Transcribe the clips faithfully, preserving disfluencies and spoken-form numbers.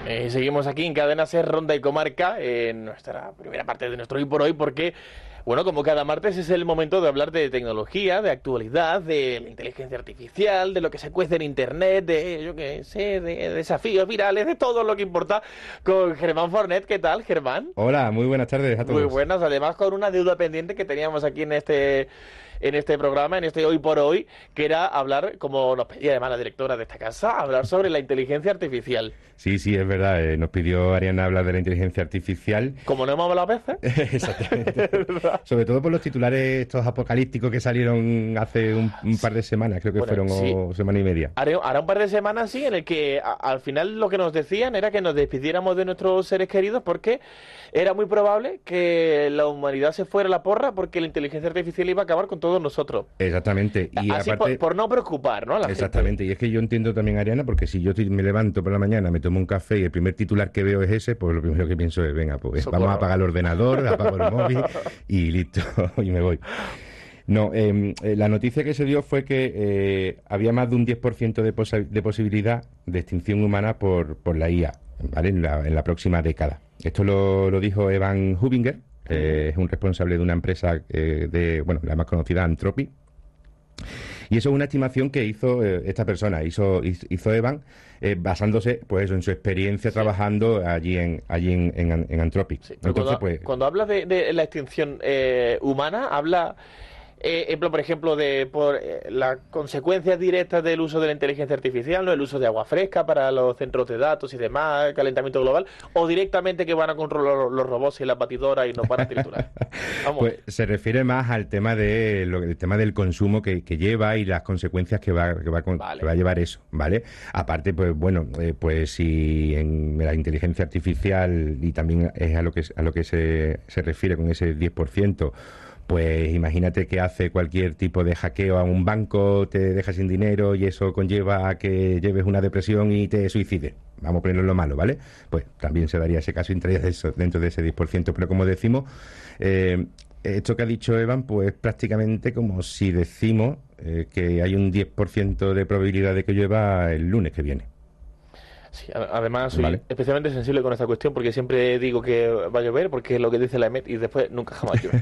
Eh, seguimos aquí en Cadena Ser, Ronda y Comarca, en nuestra primera parte de nuestro Hoy por Hoy, porque, bueno, como cada martes es el momento de hablar de tecnología, de actualidad, de la inteligencia artificial, de lo que se cuece en Internet, de, yo qué sé, de desafíos virales, de todo lo que importa, con Germán Fornet. ¿Qué tal, Germán? Hola, muy buenas tardes a todos. Muy buenas, además con una deuda pendiente que teníamos aquí en este... en este programa, en este Hoy por Hoy, que era hablar, como nos pedía además la directora de esta casa, hablar sobre la inteligencia artificial. Sí, sí, es verdad. Eh, nos pidió Ariana hablar de la inteligencia artificial. Como no hemos hablado a veces. Exactamente. Sobre todo por los titulares estos apocalípticos que salieron hace un, un par de semanas, creo que bueno, fueron sí. o semana y media. Hará, hará un par de semanas, sí, en el que a, al final lo que nos decían era que nos despidiéramos de nuestros seres queridos porque era muy probable que la humanidad se fuera a la porra porque la inteligencia artificial iba a acabar con todos nosotros. Exactamente. Y Así aparte, por, por no preocupar, ¿no? A la exactamente. gente. Y es que yo entiendo también, Ariana, porque si yo me levanto por la mañana, me tomo un café y el primer titular que veo es ese, pues lo primero que pienso es, venga, pues Socorro. Vamos a apagar el ordenador, apago el móvil y listo, y me voy. No, eh, la noticia que se dio fue que eh, había más de un diez por ciento de, posi- de posibilidad de extinción humana por, por la I A, ¿vale? En la, en la próxima década. Esto lo, lo dijo Evan Hubinger, eh, es un responsable de una empresa eh, de, bueno, la más conocida, Anthropic. Y eso es una estimación que hizo eh, esta persona, hizo, hizo Evan, eh, basándose pues en su experiencia sí. trabajando allí en allí en, en, en Anthropic. Sí, Entonces, cuando, pues, cuando habla de, de la extinción eh, humana, habla... Eh, por ejemplo, de por eh, las consecuencias directas del uso de la inteligencia artificial, ¿no? El uso de agua fresca para los centros de datos y demás, el calentamiento global, o directamente que van a controlar los, los robots y las batidoras y nos van a triturar. Vamos. Pues se refiere más al tema de lo, el tema del consumo que, que lleva y las consecuencias que va, que va, con, vale. que va a llevar eso, ¿vale? Aparte, pues bueno, eh, pues si en la inteligencia artificial, y también es a lo que a lo que se, se refiere con ese diez por ciento, pues imagínate que hace cualquier tipo de hackeo a un banco, te deja sin dinero y eso conlleva a que lleves una depresión y te suicides. Vamos a ponerlo en lo malo, ¿vale? Pues también se daría ese caso y entraría dentro de ese diez por ciento. Pero como decimos, eh, esto que ha dicho Evan, pues prácticamente como si decimos eh, que hay un diez por ciento de probabilidad de que llueva el lunes que viene. Sí, además soy vale. especialmente sensible con esta cuestión porque siempre digo que va a llover porque es lo que dice la E M E T y después nunca jamás llueve.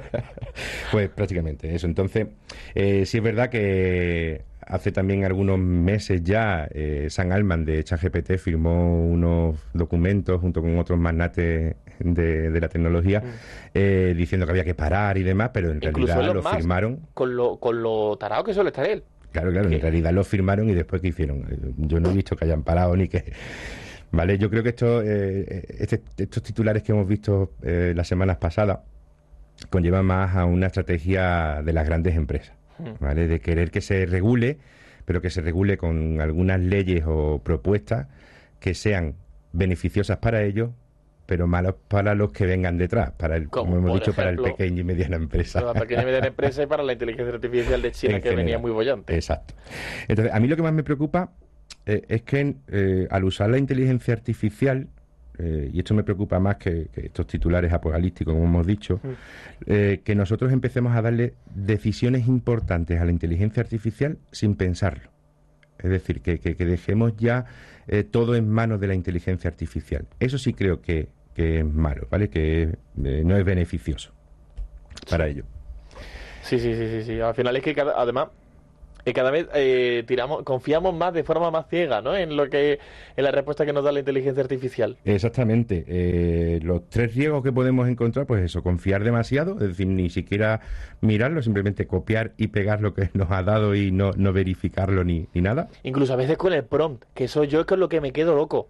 Pues prácticamente eso. Entonces, eh, sí es verdad que hace también algunos meses ya eh, Sam Altman de ChatGPT firmó unos documentos junto con otros magnates de, de la tecnología mm. eh, diciendo que había que parar y demás, pero en Incluso realidad lo más, firmaron. Con lo, con lo tarado que suele estar él. Claro, claro, ¿Qué? En realidad lo firmaron y después ¿qué hicieron? Yo no he visto que hayan parado ni que... Vale, yo creo que esto, eh, este, estos titulares que hemos visto eh, las semanas pasadas conllevan más a una estrategia de las grandes empresas, ¿vale? De querer que se regule, pero que se regule con algunas leyes o propuestas que sean beneficiosas para ellos, pero malos para los que vengan detrás, para el, como hemos dicho, ejemplo, para el pequeño y mediana empresa. Para la pequeña y mediana empresa y para la inteligencia artificial de China, que general. Venía muy bollante. Exacto. Entonces, a mí lo que más me preocupa eh, es que eh, al usar la inteligencia artificial, eh, y esto me preocupa más que, que estos titulares apocalípticos, como hemos dicho, mm. eh, que nosotros empecemos a darle decisiones importantes a la inteligencia artificial sin pensarlo. Es decir, que, que, que dejemos ya eh, todo en manos de la inteligencia artificial. Eso sí creo que, que es malo, ¿vale? Que eh, no es beneficioso para sí. ello. Sí, sí, sí, sí, sí. Al final es que cada, además eh, cada vez eh, tiramos, confiamos más de forma más ciega, ¿no? En lo que, en la respuesta que nos da la inteligencia artificial. Exactamente. Eh, los tres riesgos que podemos encontrar, pues eso, confiar demasiado, es decir, ni siquiera mirarlo, simplemente copiar y pegar lo que nos ha dado y no, no verificarlo ni, ni nada. Incluso a veces con el prompt, que eso yo es con lo que me quedo loco.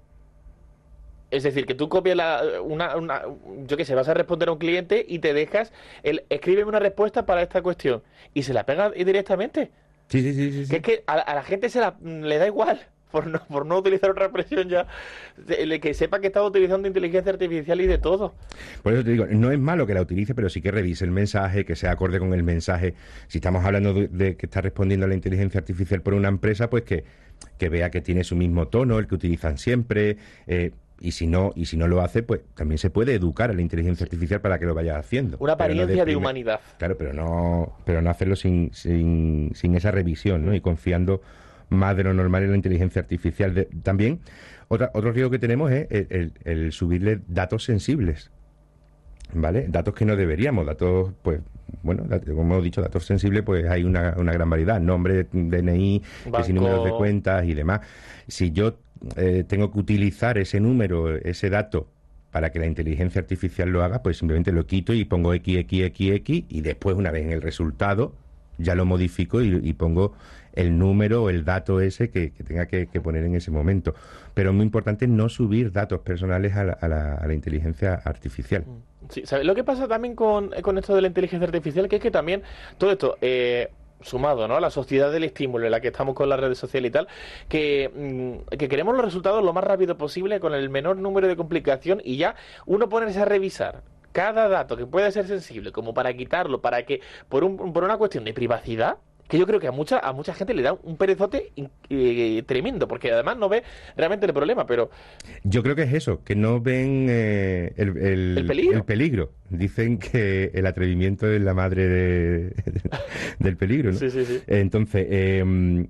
Es decir, que tú copias la, una, una, yo qué sé, vas a responder a un cliente y te dejas, el, escríbeme una respuesta para esta cuestión y se la pega directamente. Sí, sí, sí, sí. Que es que a, a la gente se la, le da igual, por no, por no utilizar otra expresión ya, el que sepa que está utilizando inteligencia artificial y de todo. Por eso te digo, no es malo que la utilice, pero sí que revise el mensaje, que sea acorde con el mensaje. Si estamos hablando de, de que está respondiendo a la inteligencia artificial por una empresa, pues que, que vea que tiene su mismo tono, el que utilizan siempre, eh, y si no y si no lo hace, pues también se puede educar a la inteligencia artificial para que lo vaya haciendo. Una apariencia no de, de humanidad. Claro, pero no pero no hacerlo sin sin, sin esa revisión, ¿no? Y confiando más de lo normal en la inteligencia artificial. De, también, otra, otro riesgo que tenemos es el, el, el subirle datos sensibles, ¿vale? Datos que no deberíamos, datos, pues, bueno, como hemos dicho, datos sensibles, pues hay una, una gran variedad, nombre, D N I, que si números de cuentas y demás. Si yo eh, tengo que utilizar ese número, ese dato, para que la inteligencia artificial lo haga, pues simplemente lo quito y pongo X, X, X, X, y después, una vez en el resultado, ya lo modifico y, y pongo el número o el dato ese que, que tenga que, que poner en ese momento. Pero es muy importante no subir datos personales a la, a la, a la inteligencia artificial. Sí, ¿sabes? Lo que pasa también con, con esto de la inteligencia artificial, que es que también todo esto... Eh... sumado, ¿no?, a la sociedad del estímulo en la que estamos con las redes sociales y tal, que, mmm, que queremos los resultados lo más rápido posible con el menor número de complicación, y ya uno ponerse a revisar cada dato que puede ser sensible como para quitarlo, para que por, un, por una cuestión de privacidad, que yo creo que a mucha a mucha gente le da un perezote eh, tremendo, porque además no ve realmente el problema, pero... Yo creo que es eso, que no ven eh, el, el, ¿El peligro? el peligro. Dicen que el atrevimiento es la madre de, del peligro, ¿no? Sí, sí, sí. Entonces, eh,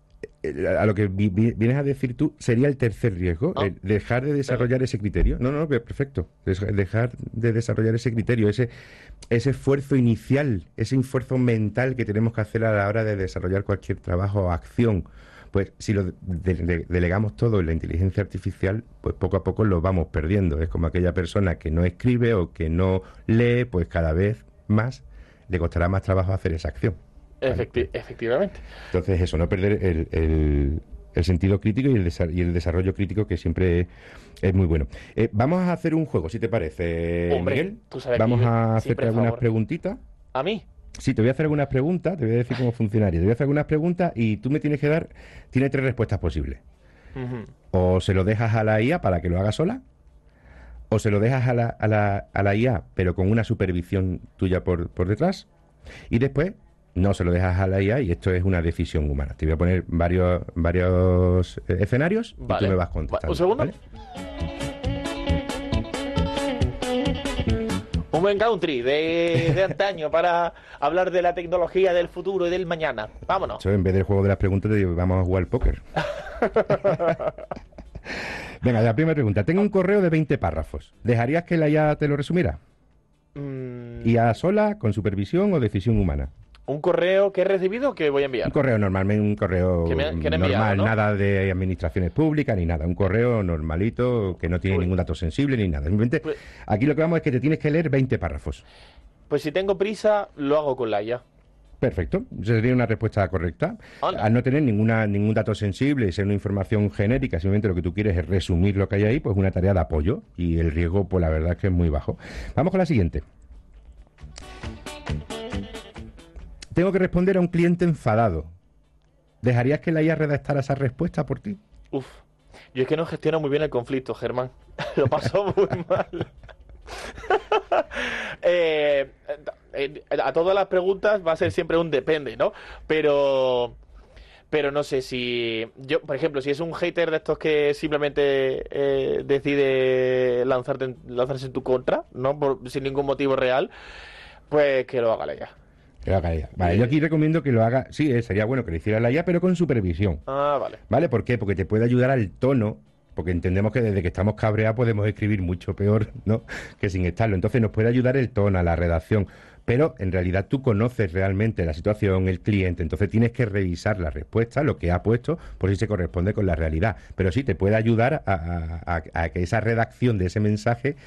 a lo que vi, vi, vienes a decir tú, sería el tercer riesgo, oh. el dejar de desarrollar Pero... ese criterio. No, no, perfecto. Dejar de desarrollar ese criterio, ese, ese esfuerzo inicial, ese esfuerzo mental que tenemos que hacer a la hora de desarrollar cualquier trabajo o acción. Pues si lo de, de, delegamos todo en la inteligencia artificial, pues poco a poco lo vamos perdiendo. Es como aquella persona que no escribe o que no lee, pues cada vez más le costará más trabajo hacer esa acción. Efecti- efectivamente. Entonces eso, no perder el, el, el sentido crítico y el, desa- y el desarrollo crítico, que siempre es, es muy bueno. Eh, vamos a hacer un juego, si te parece, Hombre, Miguel. Tú sabes vamos que a hacerte algunas favor. preguntitas. ¿A mí? Sí, te voy a hacer algunas preguntas, te voy a decir cómo funcionaría. Te voy a hacer algunas preguntas y tú me tienes que dar, tiene tres respuestas posibles. Uh-huh. O se lo dejas a la I A para que lo haga sola, o se lo dejas a la, a la, a la I A, pero con una supervisión tuya por, por detrás, y después no se lo dejas a la I A y esto es una decisión humana. Te voy a poner varios, varios eh, escenarios vale. y tú me vas contestando. ¿Un segundo? ¿Vale? Un buen country de, de antaño para hablar de la tecnología del futuro y del mañana. Vámonos. Eso, en vez del juego de las preguntas, te digo, vamos a jugar al póker. Venga, la primera pregunta. Tengo un correo de veinte párrafos. ¿Dejarías que la I A te lo resumiera? Mm. ¿I A sola, con supervisión o decisión humana? ¿Un correo que he recibido o que voy a enviar? Un correo normalmente, un correo que me, que normal, enviado, ¿no? Nada de administraciones públicas ni nada. Un correo normalito que no tiene pues, ningún dato sensible ni nada. Simplemente, pues, aquí lo que vamos es que te tienes que leer veinte párrafos. Pues si tengo prisa, lo hago con la I A. Perfecto, esa sería una respuesta correcta. Hola. Al no tener ninguna ningún dato sensible y ser una información genérica, simplemente lo que tú quieres es resumir lo que hay ahí, pues una tarea de apoyo y el riesgo, pues la verdad es que es muy bajo. Vamos con la siguiente. Tengo que responder a un cliente enfadado. ¿Dejarías que la I A redactara esa respuesta por ti? Uf, yo es que no gestiono muy bien el conflicto, Germán. Lo paso muy mal. eh, a todas las preguntas va a ser siempre un depende, ¿no? Pero... Pero no sé si... Yo, por ejemplo, si es un hater de estos que simplemente eh, decide lanzarte en, lanzarse en tu contra, ¿no? Por, sin ningún motivo real, pues que lo haga la I A. Que lo haga la I A. Vale, yo aquí recomiendo que lo haga... Sí, eh, sería bueno que lo hiciera la I A, pero con supervisión. Ah, vale. ¿Vale? ¿Por qué? Porque te puede ayudar al tono, porque entendemos que desde que estamos cabreados podemos escribir mucho peor, ¿no?, que sin estarlo. Entonces nos puede ayudar el tono, a la redacción. Pero en realidad tú conoces realmente la situación, el cliente, entonces tienes que revisar la respuesta, lo que ha puesto, por si se corresponde con la realidad. Pero sí, te puede ayudar a, a, a que esa redacción de ese mensaje